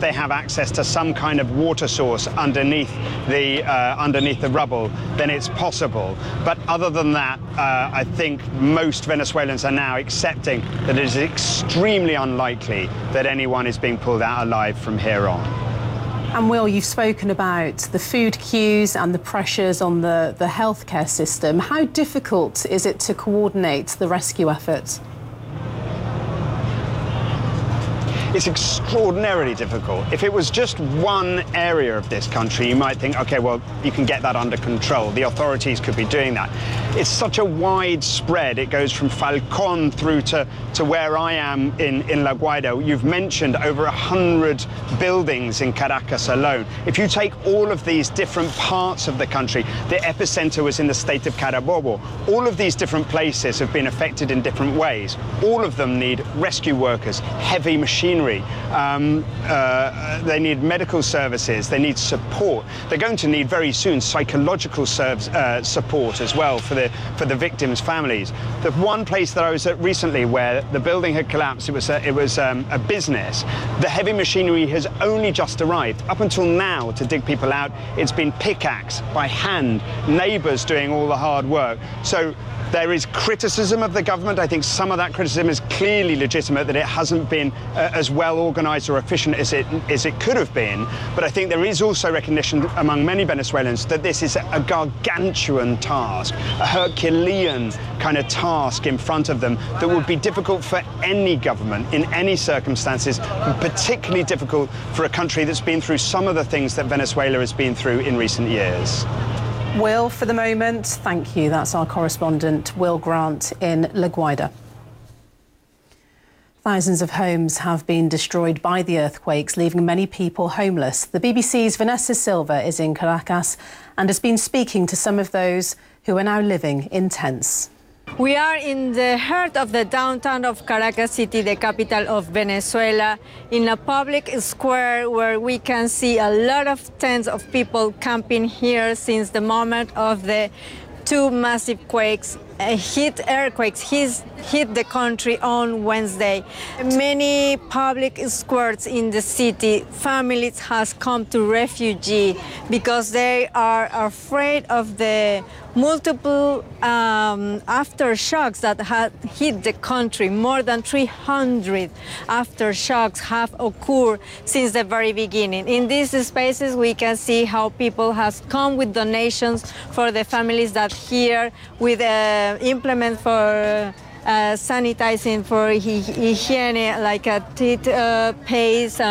they have access to some kind of water source underneath the rubble, then it's possible. But other than that, I think most Venezuelans are now accepting that it is extremely unlikely that anyone is being pulled out alive from here on. And Will, you've spoken about the food queues and the pressures on the healthcare system. How difficult is it to coordinate the rescue efforts? It's extraordinarily difficult. If it was just one area of this country, you might think, okay, well, you can get that under control. The authorities could be doing that. It's such a wide spread. It goes from Falcon through to where I am in La Guaira. You've mentioned over 100 buildings in Caracas alone. If you take all of these different parts of the country, the epicenter was in the state of Carabobo. All of these different places have been affected in different ways. All of them need rescue workers, heavy machinery. They need medical services, they need support. They're going to need very soon psychological support as well for the victims' families. The one place that I was at recently where the building had collapsed, it was a business. The heavy machinery has only just arrived. Up until now, to dig people out, it's been pickaxe by hand, neighbors doing all the hard work. So there is criticism of the government. I think some of that criticism is clearly legitimate, that it hasn't been as well organized or efficient as it could have been. But I think there is also recognition among many Venezuelans that this is a gargantuan task, a Herculean kind of task in front of them that would be difficult for any government in any circumstances, particularly difficult for a country that's been through some of the things that Venezuela has been through in recent years. Will, for the moment, thank you. That's our correspondent, Will Grant, in La Guaira. Thousands of homes have been destroyed by the earthquakes, leaving many people homeless. The BBC's Vanessa Silva is in Caracas and has been speaking to some of those who are now living in tents. We are in the heart of the downtown of Caracas City, the capital of Venezuela, in a public square where we can see a lot of tents of people camping here since the moment of the two massive earthquakes hit the country on Wednesday. Many public squares in the city, families has come to refugee because they are afraid of the multiple aftershocks that have hit the country. More than 300 aftershocks have occurred since the very beginning. In these spaces, we can see how people have come with donations for the families that here with implements for sanitizing, for hygiene, like a teeth paste,